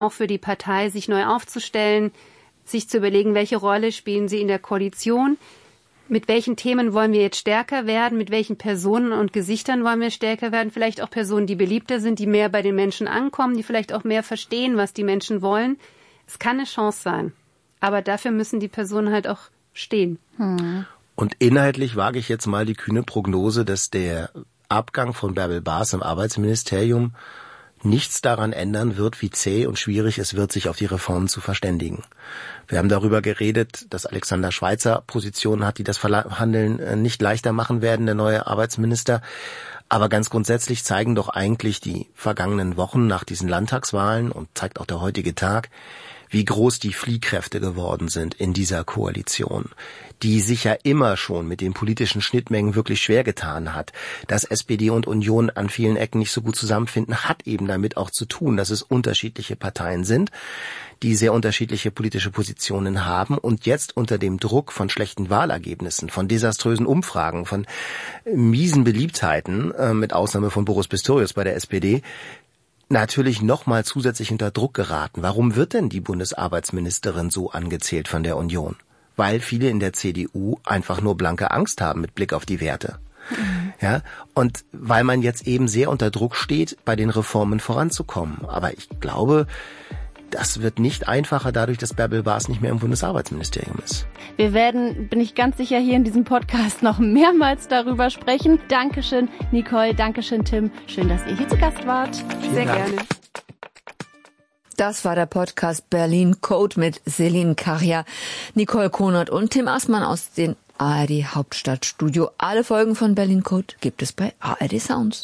auch für die Partei, sich neu aufzustellen, sich zu überlegen, welche Rolle spielen sie in der Koalition, mit welchen Themen wollen wir jetzt stärker werden, mit welchen Personen und Gesichtern wollen wir stärker werden, vielleicht auch Personen, die beliebter sind, die mehr bei den Menschen ankommen, die vielleicht auch mehr verstehen, was die Menschen wollen. Es kann eine Chance sein, aber dafür müssen die Personen halt auch stehen. Und inhaltlich wage ich jetzt mal die kühne Prognose, dass der Abgang von Bärbel Baas im Arbeitsministerium nichts daran ändern wird, wie zäh und schwierig es wird, sich auf die Reformen zu verständigen. Wir haben darüber geredet, dass Alexander Schweitzer Positionen hat, die das Verhandeln nicht leichter machen werden, der neue Arbeitsminister. Aber ganz grundsätzlich zeigen doch eigentlich die vergangenen Wochen nach diesen Landtagswahlen und zeigt auch der heutige Tag, wie groß die Fliehkräfte geworden sind in dieser Koalition, die sich ja immer schon mit den politischen Schnittmengen wirklich schwer getan hat. Dass SPD und Union an vielen Ecken nicht so gut zusammenfinden, hat eben damit auch zu tun, dass es unterschiedliche Parteien sind, die sehr unterschiedliche politische Positionen haben und jetzt unter dem Druck von schlechten Wahlergebnissen, von desaströsen Umfragen, von miesen Beliebtheiten, mit Ausnahme von Boris Pistorius bei der SPD, natürlich nochmal zusätzlich unter Druck geraten. Warum wird denn die Bundesarbeitsministerin so angezählt von der Union? Weil viele in der CDU einfach nur blanke Angst haben mit Blick auf die Werte. Ja, und weil man jetzt eben sehr unter Druck steht, bei den Reformen voranzukommen. Aber ich glaube, das wird nicht einfacher dadurch, dass Bärbel Baas nicht mehr im Bundesarbeitsministerium ist. Wir werden, bin ich ganz sicher, hier in diesem Podcast noch mehrmals darüber sprechen. Dankeschön, Nicole. Dankeschön, Tim. Schön, dass ihr hier zu Gast wart. Sehr gerne. Das war der Podcast Berlin Code mit Selin Karja, Nicole Konert und Tim Assmann aus den ARD Hauptstadtstudio. Alle Folgen von Berlin Code gibt es bei ARD Sounds.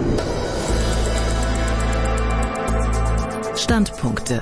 Standpunkte.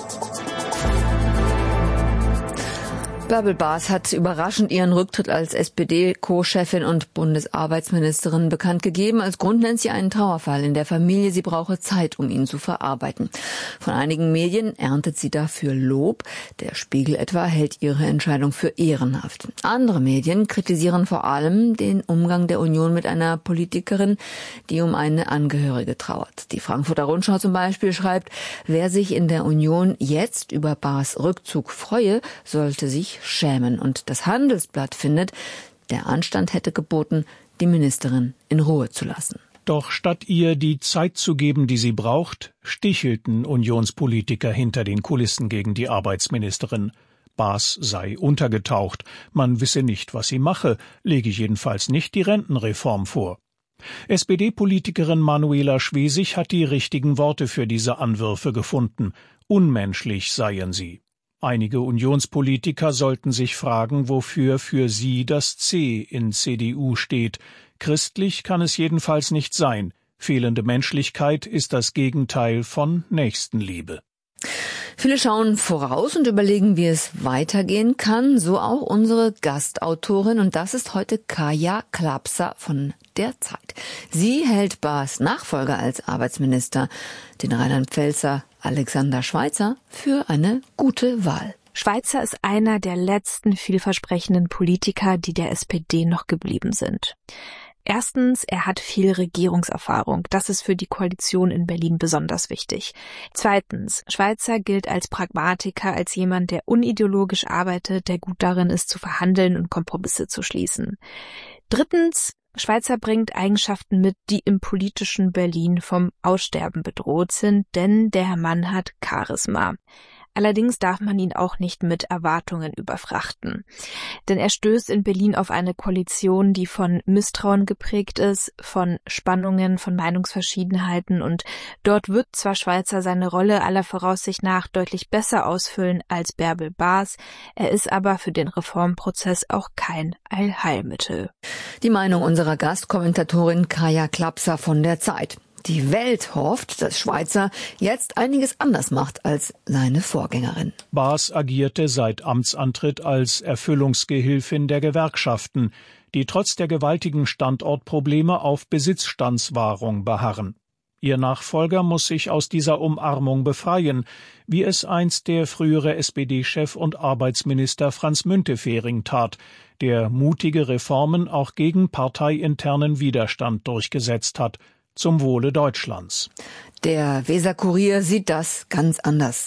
Bärbel Baas hat überraschend ihren Rücktritt als SPD-Co-Chefin und Bundesarbeitsministerin bekannt gegeben. Als Grund nennt sie einen Trauerfall in der Familie. Sie brauche Zeit, um ihn zu verarbeiten. Von einigen Medien erntet sie dafür Lob. Der Spiegel etwa hält ihre Entscheidung für ehrenhaft. Andere Medien kritisieren vor allem den Umgang der Union mit einer Politikerin, die um eine Angehörige trauert. Die Frankfurter Rundschau zum Beispiel schreibt, wer sich in der Union jetzt über Baas Rückzug freue, sollte sich schämen. Und das Handelsblatt findet, der Anstand hätte geboten, die Ministerin in Ruhe zu lassen. Doch statt ihr die Zeit zu geben, die sie braucht, stichelten Unionspolitiker hinter den Kulissen gegen die Arbeitsministerin. Baas sei untergetaucht, man wisse nicht, was sie mache, lege jedenfalls nicht die Rentenreform vor. SPD-Politikerin Manuela Schwesig hat die richtigen Worte für diese Anwürfe gefunden. Unmenschlich seien sie. Einige Unionspolitiker sollten sich fragen, wofür für sie das C in CDU steht. Christlich kann es jedenfalls nicht sein. Fehlende Menschlichkeit ist das Gegenteil von Nächstenliebe. Viele schauen voraus und überlegen, wie es weitergehen kann, so auch unsere Gastautorin, und das ist heute Kaja Klapser von der Zeit. Sie hält Baas Nachfolger als Arbeitsminister, den Rheinland-Pfälzer Alexander Schweitzer, für eine gute Wahl. Schweitzer ist einer der letzten vielversprechenden Politiker, die der SPD noch geblieben sind. Erstens, er hat viel Regierungserfahrung. Das ist für die Koalition in Berlin besonders wichtig. Zweitens, Schweitzer gilt als Pragmatiker, als jemand, der unideologisch arbeitet, der gut darin ist, zu verhandeln und Kompromisse zu schließen. Drittens, Schweitzer bringt Eigenschaften mit, die im politischen Berlin vom Aussterben bedroht sind, denn der Mann hat Charisma. Allerdings darf man ihn auch nicht mit Erwartungen überfrachten. Denn er stößt in Berlin auf eine Koalition, die von Misstrauen geprägt ist, von Spannungen, von Meinungsverschiedenheiten, und dort wird zwar Schweitzer seine Rolle aller Voraussicht nach deutlich besser ausfüllen als Bärbel Baas, er ist aber für den Reformprozess auch kein Allheilmittel. Die Meinung unserer Gastkommentatorin Kaja Klapser von der Zeit. Die Welt hofft, dass Schweitzer jetzt einiges anders macht als seine Vorgängerin. Baas agierte seit Amtsantritt als Erfüllungsgehilfin der Gewerkschaften, die trotz der gewaltigen Standortprobleme auf Besitzstandswahrung beharren. Ihr Nachfolger muss sich aus dieser Umarmung befreien, wie es einst der frühere SPD-Chef und Arbeitsminister Franz Müntefering tat, der mutige Reformen auch gegen parteiinternen Widerstand durchgesetzt hat, zum Wohle Deutschlands. Der Weser-Kurier sieht das ganz anders.